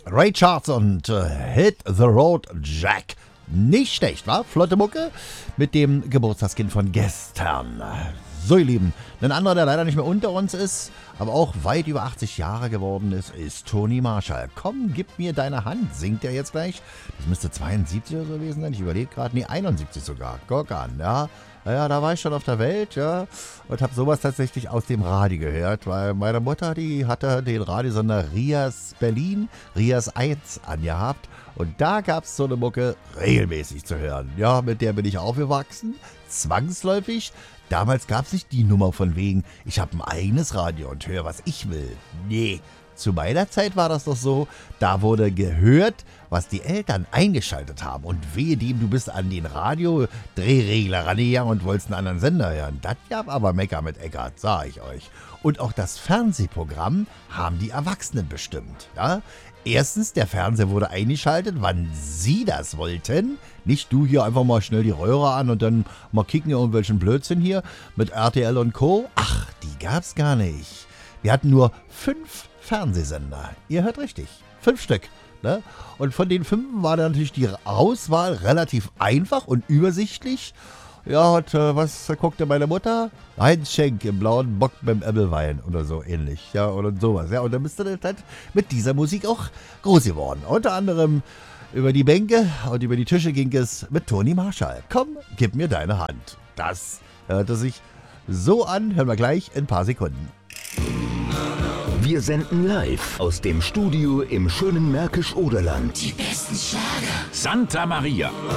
Ray Charles und Hit the Road Jack. Nicht schlecht, wa? Flotte Mucke mit dem Geburtstagskind von gestern. So, ihr Lieben, ein anderer, der leider nicht mehr unter uns ist, aber auch weit über 80 Jahre geworden ist Tony Marshall. Komm, gib mir deine Hand, singt er jetzt gleich. Das müsste 72 oder so gewesen sein, ich überlege gerade. Nee, 71 sogar, guck an, ja. Ja, da war ich schon auf der Welt, ja, und habe sowas tatsächlich aus dem Radio gehört, weil meine Mutter, die hatte den Radiosender Rias Berlin, Rias 1 angehabt und da gab es so eine Mucke regelmäßig zu hören. Ja, mit der bin ich aufgewachsen, zwangsläufig. Damals gab es nicht die Nummer von wegen, ich habe ein eigenes Radio und höre, was ich will. Nee, zu meiner Zeit war das doch so, da wurde gehört, was die Eltern eingeschaltet haben. Und wehe dem, du bist an den Radio-Drehregler rangegangen und wolltest einen anderen Sender hören. Das gab aber Mecker mit Eckart, sag ich euch. Und auch das Fernsehprogramm haben die Erwachsenen bestimmt. Ja? Erstens, der Fernseher wurde eingeschaltet, wann sie das wollten. Nicht du hier einfach mal schnell die Röhre an und dann mal kicken irgendwelchen Blödsinn hier mit RTL und Co. Ach, die gab's gar nicht. Wir hatten nur 5 Fernsehsender. Ihr hört richtig, 5 Stück. Ne? Und von den 5 war dann natürlich die Auswahl relativ einfach und übersichtlich. Ja, und was guckte meine Mutter? Heinz Schenk im blauen Bock beim Äppelwein oder so ähnlich. Ja, oder sowas. Ja, und dann bist du halt mit dieser Musik auch groß geworden. Unter anderem über die Bänke und über die Tische ging es mit Tony Marshall. Komm, gib mir deine Hand. Das hörte sich so an. Hören wir gleich in ein paar Sekunden. Wir senden live aus dem Studio im schönen Märkisch-Oderland. Die besten Schlager. Santa Maria.